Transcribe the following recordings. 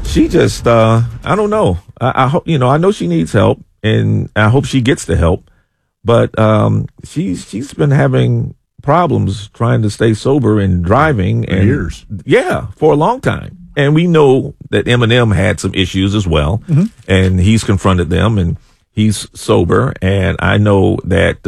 she just, I don't know. I hope, I know she needs help, and I hope she gets the help. But she's been having problems trying to stay sober and driving for years. Yeah, for a long time. And we know that Eminem had some issues as well, and he's confronted them, and he's sober. And I know that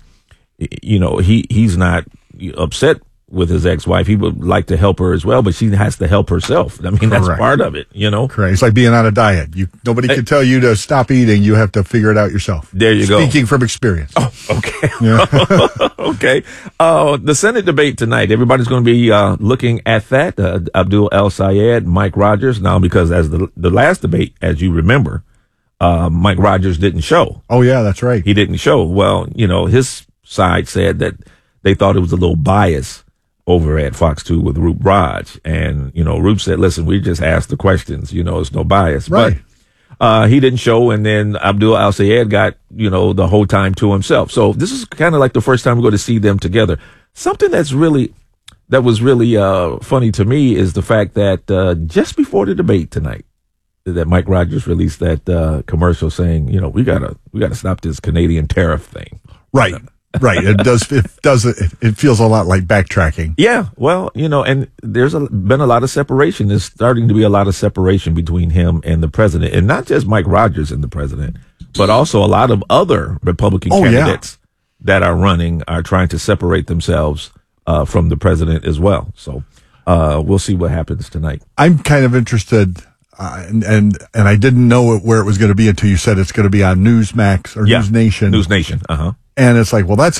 he's not upset with his ex-wife. He would like to help her as well, but she has to help herself. I mean, that's part of it, Correct. It's like being on a diet. Nobody can tell you to stop eating. You have to figure it out yourself. There you go. Speaking from experience. Oh, okay. Yeah. Okay. The Senate debate tonight, everybody's going to be looking at that. Abdul El-Sayed, Mike Rogers. Now, because as the last debate, as you remember, Mike Rogers didn't show. Oh, yeah, that's right. He didn't show. Well, his side said that they thought it was a little bias over at Fox 2 with Roop Raj. And, Roop said, listen, we just asked the questions, it's no bias. Right. But he didn't show, and then Abdul Al-Sayed got, the whole time to himself. So this is kind of like the first time we're going to see them together. Something that was really funny to me is the fact that just before the debate tonight, that Mike Rogers released that commercial saying, we gotta stop this Canadian tariff thing. Right. Right. It feels a lot like backtracking. Yeah. Well, and there's been a lot of separation. There's starting to be a lot of separation between him and the president, and not just Mike Rogers and the president, but also a lot of other Republican candidates that are running are trying to separate themselves from the president as well. So we'll see what happens tonight. I'm kind of interested, and I didn't know where it was going to be until you said it's going to be on Newsmax or News Nation. News Nation. And it's like, well, I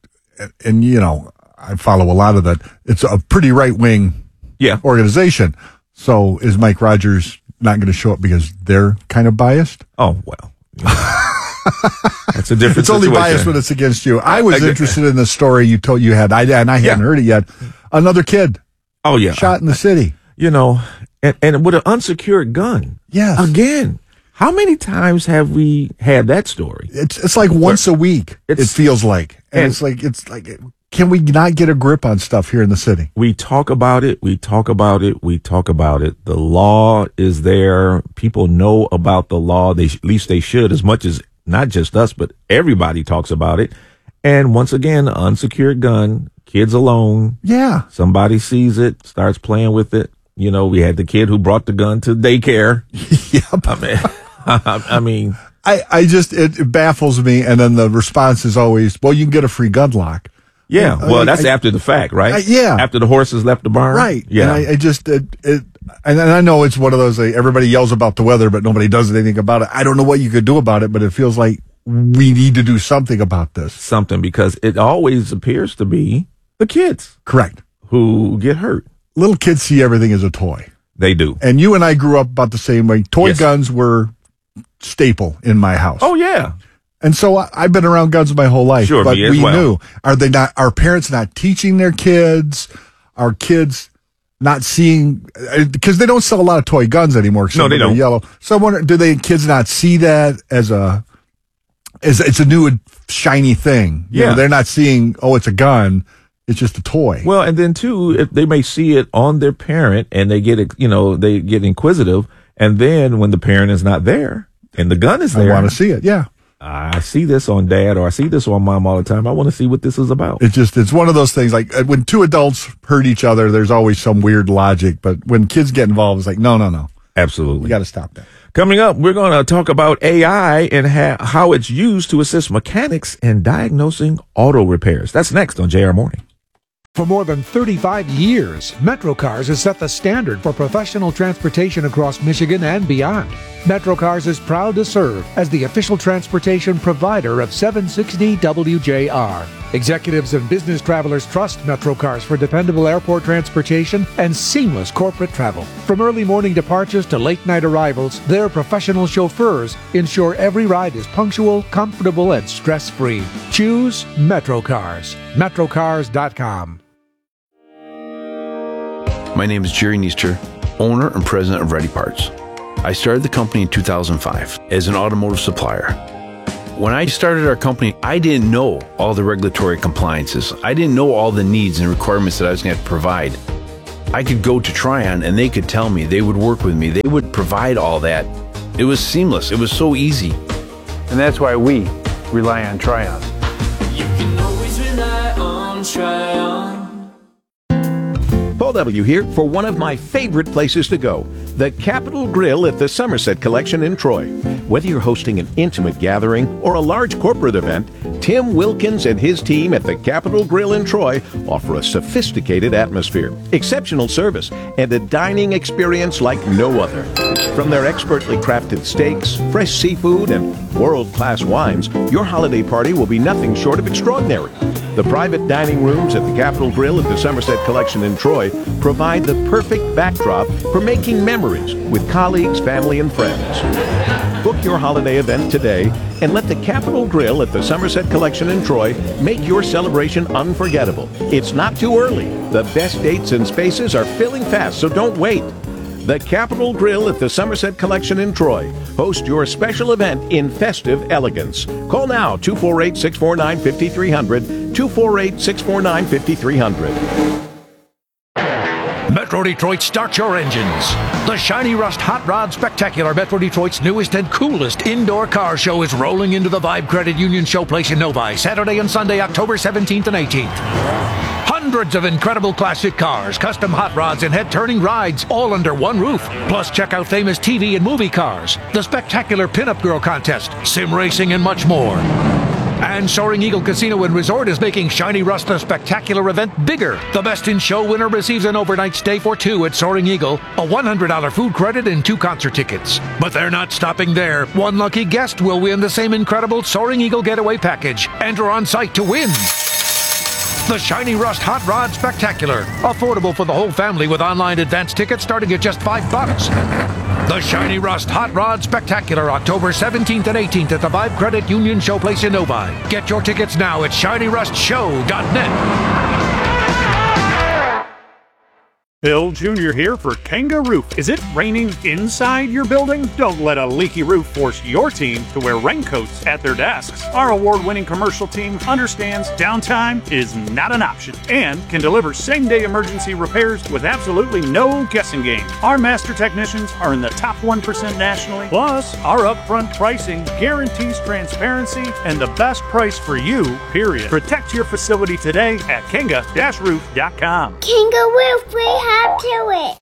follow a lot of that. It's a pretty right-wing organization. So is Mike Rogers not going to show up because they're kind of biased? Oh, well. That's a different It's situation. only biased when it's against you. I was interested in the story you had, and I hadn't heard it yet. Another kid. Oh, yeah. Shot in the city. And with an unsecured gun. Yes. Again. How many times have we had that story? It's like once a week. It feels like, and it's like, can we not get a grip on stuff here in the city? We talk about it. The law is there. People know about the law. At least they should, as much as not just us, but everybody talks about it. And once again, unsecured gun, kids alone. Yeah. Somebody sees it, starts playing with it. We had the kid who brought the gun to daycare. Yep. I mean, it baffles me. And then the response is always, well, you can get a free gun lock. Yeah. Well, that's after the fact, right? Yeah. After the horses left the barn. Right. Yeah. And and I know it's one of those, everybody yells about the weather, but nobody does anything about it. I don't know what you could do about it, but it feels like we need to do something about this. Something, because it always appears to be the kids. Correct. Who get hurt. Little kids see everything as a toy. They do. And you and I grew up about the same way. Toy guns were staple in my house. Oh, yeah. And so I've been around guns my whole life. Sure, but me as we well. knew. Are parents not teaching their kids? Are kids not seeing, because they don't sell a lot of toy guns anymore. No, they don't. Yellow. So I wonder, do kids not see that as it's a new shiny thing? Yeah. They're not seeing, it's a gun. It's just a toy. Well, and then too, if they may see it on their parent and they get they get inquisitive. And then when the parent is not there and the gun is there, I want to see it. Yeah. I see this on dad or I see this on mom all the time. I want to see what this is about. It's one of those things, like when two adults hurt each other, there's always some weird logic. But when kids get involved, it's like, no. Absolutely. We got to stop that. Coming up, we're going to talk about AI and how it's used to assist mechanics in diagnosing auto repairs. That's next on JR Morning. For more than 35 years, MetroCars has set the standard for professional transportation across Michigan and beyond. MetroCars is proud to serve as the official transportation provider of 760 WJR. Executives and business travelers trust MetroCars for dependable airport transportation and seamless corporate travel. From early morning departures to late night arrivals, their professional chauffeurs ensure every ride is punctual, comfortable, and stress-free. Choose MetroCars. MetroCars.com. My name is Jerry Neester, owner and president of Ready Parts. I started the company in 2005 as an automotive supplier. When I started our company, I didn't know all the regulatory compliances. I didn't know all the needs and requirements that I was going to have to provide. I could go to Tryon and they could tell me, they would work with me, they would provide all that. It was seamless. It was so easy. And that's why we rely on Tryon. You can always rely on Tryon. Paul W. here for one of my favorite places to go, the Capitol Grill at the Somerset Collection in Troy. Whether you're hosting an intimate gathering or a large corporate event, Tim Wilkins and his team at the Capitol Grill in Troy offer a sophisticated atmosphere, exceptional service, and a dining experience like no other. From their expertly crafted steaks, fresh seafood, and world-class wines, your holiday party will be nothing short of extraordinary. The private dining rooms at the Capitol Grill at the Somerset Collection in Troy provide the perfect backdrop for making memories with colleagues, family, and friends. Book your holiday event today and let the Capitol Grill at the Somerset Collection in Troy make your celebration unforgettable. It's not too early. The best dates and spaces are filling fast, so don't wait. The Capitol Grill at the Somerset Collection in Troy. Host your special event in festive elegance. Call now, 248-649-5300, 248-649-5300. Metro Detroit, start your engines. The Shiny Rust Hot Rod Spectacular, Metro Detroit's newest and coolest indoor car show, is rolling into the Vibe Credit Union Showplace in Novi, Saturday and Sunday, October 17th and 18th. Hundreds of incredible classic cars, custom hot rods, and head-turning rides, all under one roof. Plus, check out famous TV and movie cars, the spectacular Pinup Girl Contest, sim racing, and much more. And Soaring Eagle Casino and Resort is making Shiny Rust the Spectacular event bigger. The Best in Show winner receives an overnight stay for two at Soaring Eagle, a $100 food credit, and 2 concert tickets. But they're not stopping there. One lucky guest will win the same incredible Soaring Eagle Getaway Package. Enter on site to win. The Shiny Rust Hot Rod Spectacular. Affordable for the whole family with online advance tickets starting at just $5. The Shiny Rust Hot Rod Spectacular, October 17th and 18th at the Vibe Credit Union Showplace in Novi. Get your tickets now at ShinyRustShow.net. Bill Jr. here for Kenga Roof. Is it raining inside your building? Don't let a leaky roof force your team to wear raincoats at their desks. Our award-winning commercial team understands downtime is not an option and can deliver same-day emergency repairs with absolutely no guessing game. Our master technicians are in the top 1% nationally. Plus, our upfront pricing guarantees transparency and the best price for you, period. Protect your facility today at Kenga-Roof.com. Kenga Roof, we have to it.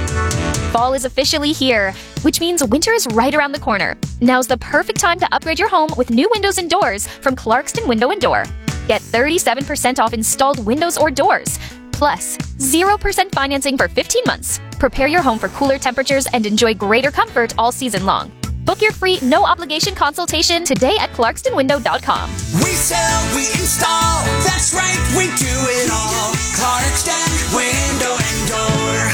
Fall is officially here, which means winter is right around the corner. Now's the perfect time to upgrade your home with new windows and doors from Clarkston Window and Door. Get 37% off installed windows or doors, plus 0% financing for 15 months. Prepare your home for cooler temperatures and enjoy greater comfort all season long. Book your free, no-obligation consultation today at ClarkstonWindow.com. We sell, we install, that's right, we do it all. Clarkston Window and Door.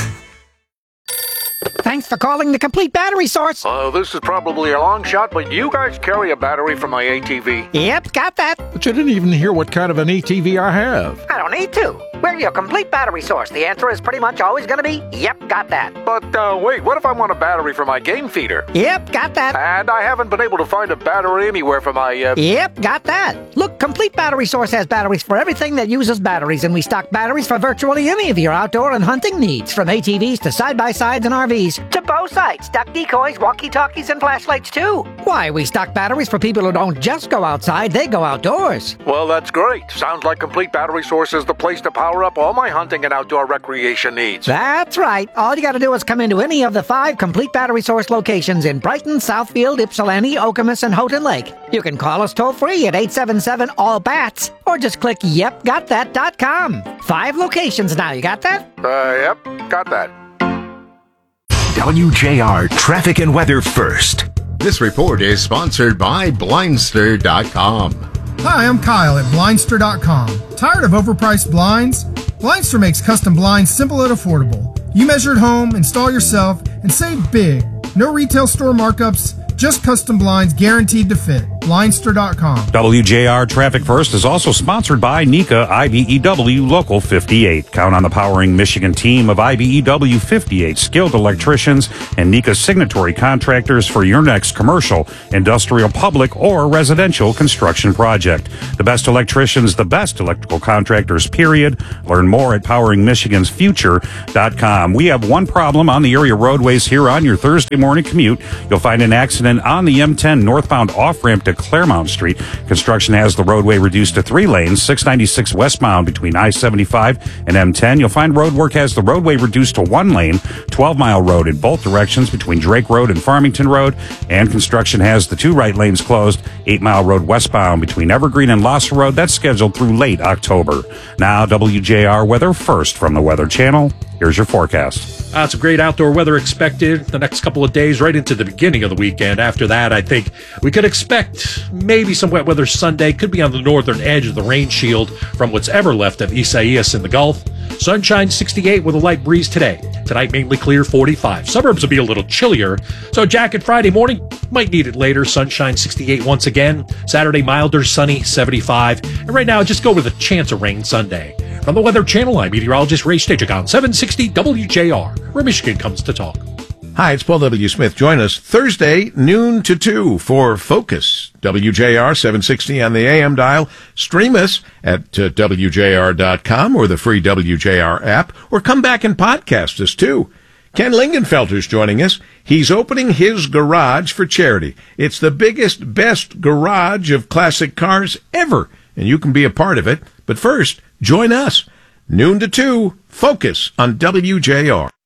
Thanks for calling the Complete Battery Source. This is probably a long shot, but you guys carry a battery for my ATV. Yep, got that. But you didn't even hear what kind of an ATV I have. I don't need to. We're your Complete Battery Source. The answer is pretty much always going to be, yep, got that. But wait, what if I want a battery for my game feeder? Yep, got that. And I haven't been able to find a battery anywhere for my... Yep, got that. Look, Complete Battery Source has batteries for everything that uses batteries, and we stock batteries for virtually any of your outdoor and hunting needs, from ATVs to side-by-sides and RVs, to bow sights, duck decoys, walkie-talkies, and flashlights, too. Why, we stock batteries for people who don't just go outside, they go outdoors. Well, that's great. Sounds like Complete Battery Source is the place to power up all my hunting and outdoor recreation needs. That's right. All you got to do is come into any of the 5 Complete Battery Source locations in Brighton, Southfield, Ypsilanti, Okemos, and Houghton Lake. You can call us toll-free at 877-ALL-BATS or just click yepgotthat.com. 5 locations now. You got that? Yep, got that. WJR Traffic and Weather First. This report is sponsored by Blindster.com. Hi, I'm Kyle at Blindster.com. Tired of overpriced blinds? Blindster makes custom blinds simple and affordable. You measure at home, install yourself, and save big. No retail store markups, just custom blinds guaranteed to fit. Blindster.com. WJR Traffic First is also sponsored by NECA IBEW Local 58. Count on the Powering Michigan team of IBEW 58 skilled electricians and NECA signatory contractors for your next commercial, industrial, public, or residential construction project. The best electricians, the best electrical contractors, period. Learn more at poweringmichigansfuture.com. We have one problem on the area roadways here on your Thursday morning commute. You'll find an accident on the M10 northbound off-ramp to Claremont Street. Construction has the roadway reduced to 3 lanes, 696 westbound between I-75 and M10. You'll find road work has the roadway reduced to 1 lane, 12-mile road in both directions between Drake Road and Farmington Road. And construction has the 2 right lanes closed, 8-mile road westbound between Evergreen and Losser Road. That's scheduled through late October. Now, WJR weather first from the Weather Channel. Here's your forecast. Some great outdoor weather expected the next couple of days, right into the beginning of the weekend. After that, I think we could expect maybe some wet weather Sunday. Could be on the northern edge of the rain shield from what's ever left of Isaias in the Gulf. Sunshine 68 with a light breeze today. Tonight, mainly clear 45. Suburbs will be a little chillier, so jacket Friday morning, might need it later. Sunshine 68 once again. Saturday, milder, sunny 75. And right now, just go with a chance of rain Sunday. From the Weather Channel, I'm meteorologist Ray Stitchick on 760 WJR, where Michigan comes to talk. Hi, it's Paul W. Smith. Join us Thursday, noon to 2 for Focus. WJR 760 on the AM dial. Stream us at WJR.com or the free WJR app, or come back and podcast us too. Ken Lingenfelter's joining us. He's opening his garage for charity. It's the biggest, best garage of classic cars ever, and you can be a part of it. But first, join us. Noon to 2, Focus on WJR.